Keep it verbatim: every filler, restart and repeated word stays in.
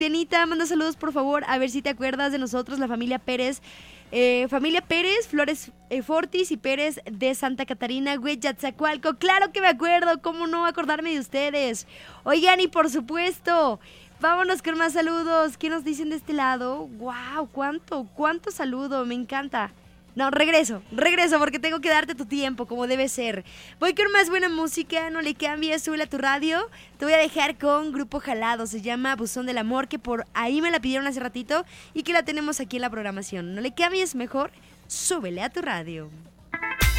Tenita, manda saludos por favor, a ver si te acuerdas de nosotros, la familia Pérez. Eh, familia Pérez, Flores eh, Fortis y Pérez de Santa Catarina, Hueyatzacualco. Claro que me acuerdo, cómo no acordarme de ustedes. Oigan, y por supuesto, vámonos con más saludos. ¿Qué nos dicen de este lado? ¡Wow! ¿Cuánto? ¿Cuánto saludo? Me encanta. No, regreso, regreso porque tengo que darte tu tiempo como debe ser. Voy con más buena música, no le cambies, súbela a tu radio. Te voy a dejar con Grupo Jalado, se llama Buzón del Amor, que por ahí me la pidieron hace ratito y que la tenemos aquí en la programación. No le cambies, mejor súbele a tu radio.